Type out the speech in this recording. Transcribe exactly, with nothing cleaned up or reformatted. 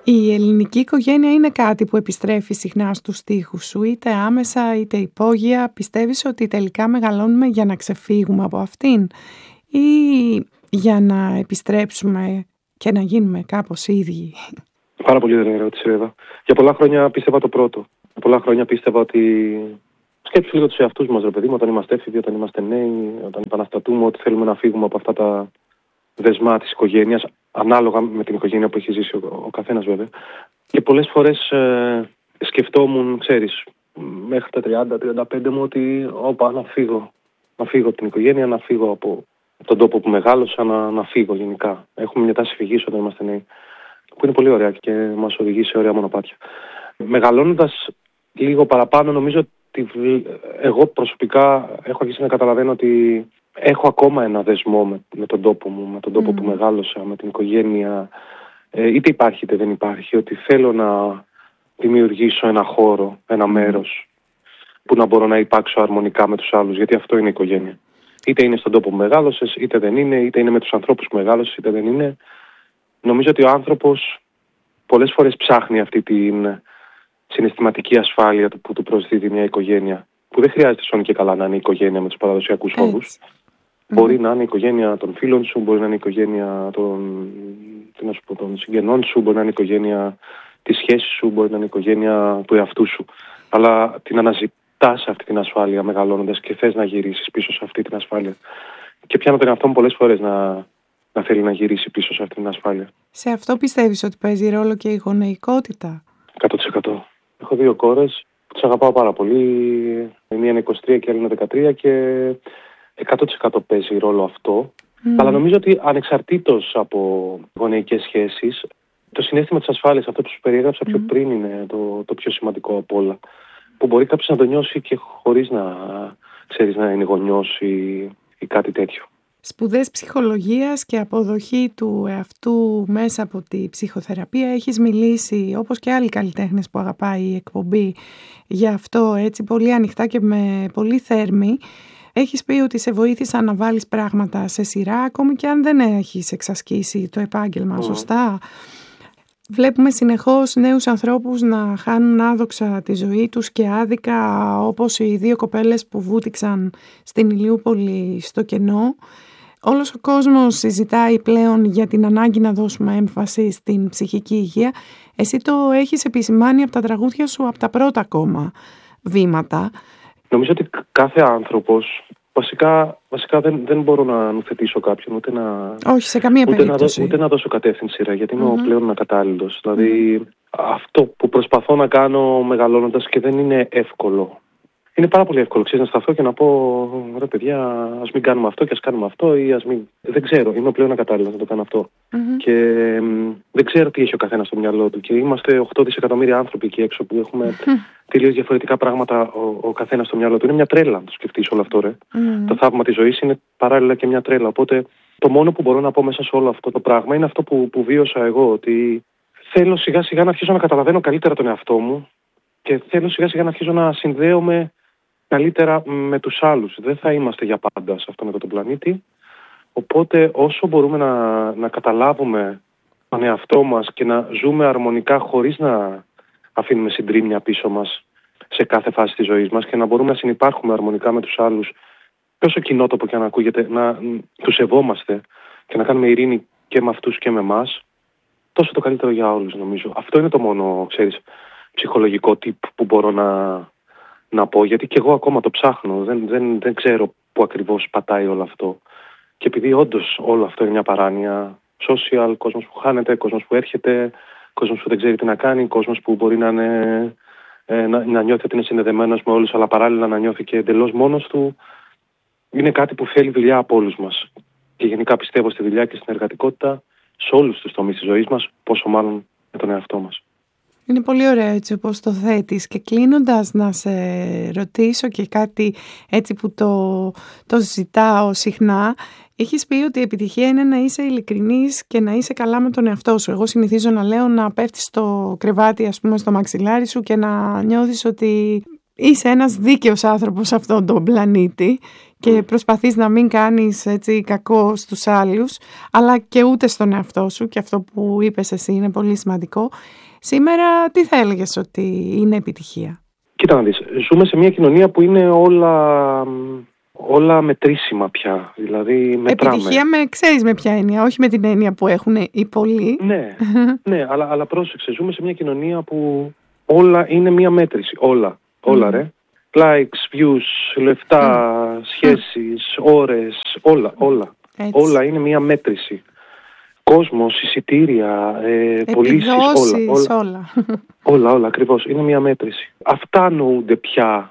Η ελληνική οικογένεια είναι κάτι που επιστρέφει συχνά στους στίχους σου, είτε άμεσα είτε υπόγεια. Πιστεύεις ότι τελικά μεγαλώνουμε για να ξεφύγουμε από αυτήν ή για να επιστρέψουμε και να γίνουμε κάπως ίδιοι? Πάρα πολύ ωραία ερώτηση, Εύα. Για πολλά χρόνια πίστευα το πρώτο. Για πολλά χρόνια πίστευα ότι. Σκέψου λίγο τους εαυτούς μας, ρε παιδί μου, όταν είμαστε έφηβοι, όταν είμαστε νέοι, όταν επαναστατούμε, ότι θέλουμε να φύγουμε από αυτά τα δεσμά της οικογένειας, ανάλογα με την οικογένεια που έχει ζήσει ο, ο καθένας βέβαια. Και πολλές φορές ε, σκεφτόμουν, ξέρεις, μέχρι τα τριάντα τριάντα πέντε μου ότι όπα, να φύγω. Να φύγω από την οικογένεια, να φύγω από τον τόπο που μεγάλωσα, να, να φύγω γενικά. Έχουμε μια τάση φυγής όταν είμαστε νέοι, που είναι πολύ ωραία και μας οδηγεί σε ωραία μονοπάτια. Μεγαλώνοντας λίγο παραπάνω, νομίζω ότι εγώ προσωπικά έχω αρχίσει να καταλαβαίνω ότι έχω ακόμα ένα δεσμό με, με τον τόπο μου, με τον τόπο mm. που μεγάλωσα, με την οικογένεια. Ε, είτε υπάρχει είτε δεν υπάρχει, ότι θέλω να δημιουργήσω ένα χώρο, ένα μέρος που να μπορώ να υπάρξω αρμονικά με τους άλλους, γιατί αυτό είναι η οικογένεια. Είτε είναι στον τόπο που μεγάλωσες, είτε δεν είναι, είτε είναι με τους ανθρώπους που μεγάλωσες, είτε δεν είναι. Νομίζω ότι ο άνθρωπος πολλές φορές ψάχνει αυτή την συναισθηματική ασφάλεια που του προσδίδει μια οικογένεια, που δεν χρειάζεται σώνει και καλά να είναι η οικογένεια με τους παραδοσιακούς όρους. Μπορεί mm. να είναι η οικογένεια των φίλων σου, μπορεί να είναι η οικογένεια των, τι να σου πω, των συγγενών σου, μπορεί να είναι η οικογένεια της σχέσης σου, μπορεί να είναι η οικογένεια του εαυτού σου. Αλλά την αναζητάς αυτή την ασφάλεια μεγαλώνοντας και θες να γυρίσεις πίσω σε αυτή την ασφάλεια. Και πιάνω τον εαυτό μου πολλές φορές να, να θέλει να γυρίσει πίσω σε αυτή την ασφάλεια. Σε αυτό πιστεύεις ότι παίζει ρόλο και η γονεϊκότητα? εκατό τοις εκατό. Έχω δύο κόρες που τις αγαπάω πάρα πολύ. Η μία είναι είκοσι τρία και η άλλη είναι δεκατρία και εκατό τοις εκατό παίζει ρόλο αυτό. Mm. Αλλά νομίζω ότι ανεξαρτήτως από γονεϊκές σχέσεις, το συναίσθημα της ασφάλειας, αυτό που σου περιέγραψα mm. πιο πριν, είναι το, το πιο σημαντικό από όλα. Που μπορεί κάποιος να το νιώσει και χωρίς να ξέρεις να είναι γονιός ή, ή κάτι τέτοιο. Σπουδές ψυχολογίας και αποδοχή του εαυτού μέσα από τη ψυχοθεραπεία. Έχεις μιλήσει, όπως και άλλοι καλλιτέχνες που αγαπάει η εκπομπή, για αυτό έτσι πολύ ανοιχτά και με πολύ θέρμη. Έχεις πει ότι σε βοήθησαν να βάλεις πράγματα σε σειρά, ακόμη και αν δεν έχεις εξασκήσει το επάγγελμα, mm. σωστά? Βλέπουμε συνεχώς νέους ανθρώπους να χάνουν άδοξα τη ζωή τους και άδικα, όπως οι δύο κοπέλες που βούτυξαν στην Ηλιούπολη στο κενό. Όλος ο κόσμος συζητάει πλέον για την ανάγκη να δώσουμε έμφαση στην ψυχική υγεία. Εσύ το έχεις επισημάνει από τα τραγούδια σου, από τα πρώτα ακόμα βήματα. Νομίζω ότι κάθε άνθρωπος, βασικά, βασικά δεν, δεν μπορώ να νουθετήσω κάποιον, ούτε να, όχι, σε καμία ούτε περίπτωση. Να, ούτε να δώσω κατεύθυνση, γιατί είμαι mm-hmm. πλέον ακατάλληλος. Δηλαδή, mm-hmm. αυτό που προσπαθώ να κάνω μεγαλώνοντας και δεν είναι εύκολο. Είναι πάρα πολύ εύκολο, ξέρεις, να σταθώ και να πω, ρε παιδιά, ας μην κάνουμε αυτό και ας κάνουμε αυτό ή ας μην. Δεν ξέρω, είμαι πλέον ακατάλληλος να το κάνω αυτό. Mm-hmm. Και μ, δεν ξέρω τι έχει ο καθένας στο μυαλό του. Και είμαστε οκτώ δισεκατομμύρια άνθρωποι εκεί έξω που έχουμε mm-hmm. τελείως διαφορετικά πράγματα ο, ο καθένας στο μυαλό του. Είναι μια τρέλα, να το σκεφτείς όλο αυτό, ρε. Mm-hmm. Το θαύμα της ζωής είναι παράλληλα και μια τρέλα. Οπότε το μόνο που μπορώ να πω μέσα σε όλο αυτό το πράγμα είναι αυτό που, που βίωσα εγώ. Ότι θέλω σιγά σιγά να αρχίσω να καταλαβαίνω καλύτερα τον εαυτό μου και θέλω σιγά σιγά να αρχίσω να συνδέομαι καλύτερα με τους άλλους. Δεν θα είμαστε για πάντα σε αυτόν εδώ τον πλανήτη. Οπότε όσο μπορούμε να, να καταλάβουμε τον εαυτό μας και να ζούμε αρμονικά χωρίς να αφήνουμε συντρίμμια πίσω μας σε κάθε φάση της ζωής μας και να μπορούμε να συνυπάρχουμε αρμονικά με τους άλλους, όσο κοινότοπο και αν ακούγεται, να τους σεβόμαστε και να κάνουμε ειρήνη και με αυτούς και με εμάς, τόσο το καλύτερο για όλους, νομίζω. Αυτό είναι το μόνο, ξέρεις, ψυχολογικό tip που μπορώ να, να πω, γιατί και εγώ ακόμα το ψάχνω. Δεν, δεν, δεν ξέρω πού ακριβώς πατάει όλο αυτό. Και επειδή όντως όλο αυτό είναι μια παράνοια, social, κόσμος που χάνεται, κόσμος που έρχεται, κόσμος που δεν ξέρει τι να κάνει, κόσμος που μπορεί να, είναι, ε, να, να νιώθει ότι είναι συνδεδεμένος με όλους, αλλά παράλληλα να νιώθει και εντελώς μόνος του, είναι κάτι που θέλει δουλειά από όλους μας. Και γενικά πιστεύω στη δουλειά και στην εργατικότητα σε όλους τους τομείς της ζωής μας, πόσο μάλλον με τον εαυτό μας. Είναι πολύ ωραίο έτσι όπως το θέτεις. Και κλείνοντας να σε ρωτήσω και κάτι έτσι που το, το ζητάω συχνά. Έχεις πει ότι η επιτυχία είναι να είσαι ειλικρινής και να είσαι καλά με τον εαυτό σου. Εγώ συνηθίζω να λέω να πέφτεις στο κρεβάτι, ας πούμε, στο μαξιλάρι σου και να νιώθεις ότι είσαι ένας δίκαιος άνθρωπος σε αυτόν τον πλανήτη και προσπαθείς να μην κάνεις έτσι κακό στους άλλους, αλλά και ούτε στον εαυτό σου, και αυτό που είπες εσύ είναι πολύ σημαντικό. Σήμερα τι θα έλεγες ότι είναι επιτυχία? Κοίτα να δεις, ζούμε σε μια κοινωνία που είναι όλα, όλα μετρήσιμα πια, δηλαδή μετράμε. Επιτυχία με, ξέρεις με ποια έννοια, όχι με την έννοια που έχουν οι πολλοί. Ναι, ναι, αλλά, αλλά πρόσεξε, ζούμε σε μια κοινωνία που όλα είναι μια μέτρηση, όλα, όλα mm. ρε. Likes, views, λεφτά, mm. σχέσεις, mm. ώρες, όλα, όλα. Έτσι. Όλα είναι μια μέτρηση. Κόσμος, εισιτήρια, ε, πωλήσεις, όλα. Όλα, όλα. όλα, όλα ακριβώς. Είναι μια μέτρηση. Αυτά νοούνται πια